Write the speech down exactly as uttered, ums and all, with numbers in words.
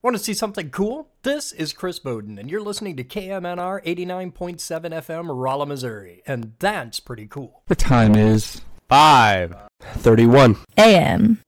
Want to see something cool? This is Chris Bowden, and you're listening to K M N R eighty-nine point seven F M, Rolla, Missouri, and that's pretty cool. The time is five thirty-one A M